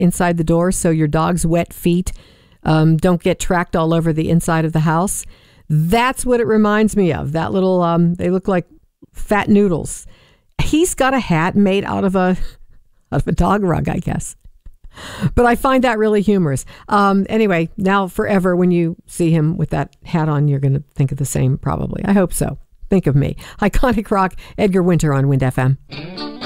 inside the door so your dog's wet feet don't get tracked all over the inside of the house. That's what it reminds me of. That little, they look like fat noodles. He's got a hat made out of a dog rug, I guess. But I find that really humorous. Anyway, now forever when you see him with that hat on, you're going to think of the same probably. I hope so. Think of me. Iconic Rock, Edgar Winter on Wind FM.